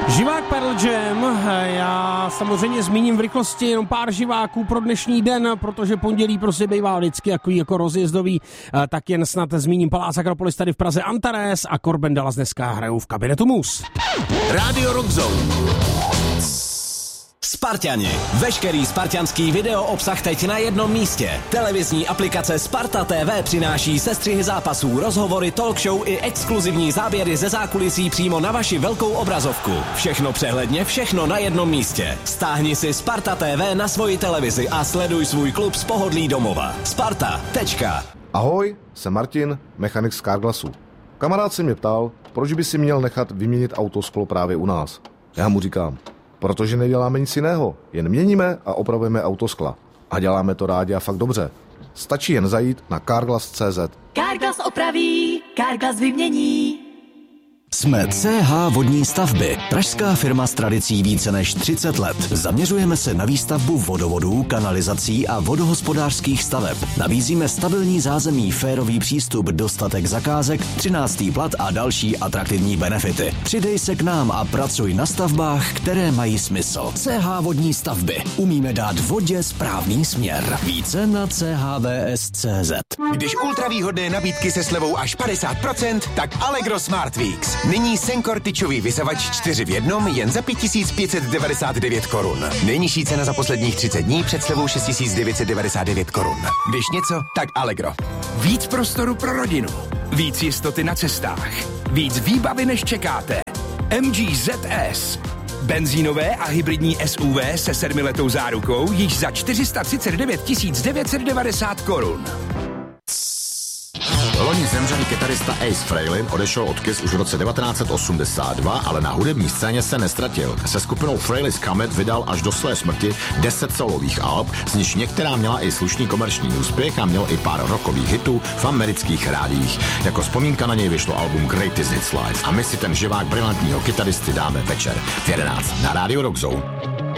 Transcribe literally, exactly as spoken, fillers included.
Živák Pearl Jam, já samozřejmě zmíním v rychlosti jenom pár živáků pro dnešní den, protože pondělí prostě bývá vždycky jako, jako rozjezdový, tak jen snad zmíním Palác Akropolis tady v Praze Antares a Corbin Dallas dneska hrajou v kabinetu Mus. Radio Rock Zone. Sparťani. Veškerý spartianský video obsah teď na jednom místě. Televizní aplikace Sparta T V přináší sestřihy zápasů, rozhovory, talk show i exkluzivní záběry ze zákulisí přímo na vaši velkou obrazovku. Všechno přehledně, všechno na jednom místě. Stáhni si Sparta T V na svoji televizi a sleduj svůj klub z pohodlí domova. Sparta. Tečka. Ahoj, jsem Martin, mechanik z Carglassu. Kamarád se mě ptal, proč by si měl nechat vyměnit autosklo právě u nás. Já mu říkám, protože neděláme nic jiného, jen měníme a opravujeme autoskla. A děláme to rádi a fakt dobře. Stačí jen zajít na carglass tečka cé zet. Carglass opraví, Carglass vymění. Jsme C H Vodní stavby, pražská firma s tradicí více než třicet let. Zaměřujeme se na výstavbu vodovodů, kanalizací a vodohospodářských staveb. Nabízíme stabilní zázemí, férový přístup, dostatek zakázek, třináctý plat a další atraktivní benefity. Přidej se k nám a pracuj na stavbách, které mají smysl. C H Vodní stavby. Umíme dát vodě správný směr. Více na c h v s tečka c z. Když ultravýhodné nabídky se slevou až padesát procent, tak Allegro Smart Weeks. Nyní Senkor tyčový vysavač čtyři v jednom jen za pět tisíc pět set devadesát devět korun. Nejnižší cena za posledních třicet dní před slevou šest tisíc devět set devadesát devět korun. Když něco, tak Allegro. Víc prostoru pro rodinu. Víc jistoty na cestách. Víc výbavy, než čekáte. M G Z S. Benzínové a hybridní S U V se sedmiletou zárukou již za čtyři sta třicet devět tisíc devět set devadesát korun. Loni zemřelý kytarista Ace Frehley odešel od Kiss už v roce devatenáct set osmdesát dva, ale na hudební scéně se nestratil. Se skupinou Frehley's Comet vydal až do své smrti deset solových alb, z nichž některá měla i slušný komerční úspěch a měl i pár rockových hitů v amerických rádiích. Jako vzpomínka na něj vyšlo album Greatest Hits Live a my si ten živák brilantního kytaristy dáme večer v jedenáct na Radio Rock Zone.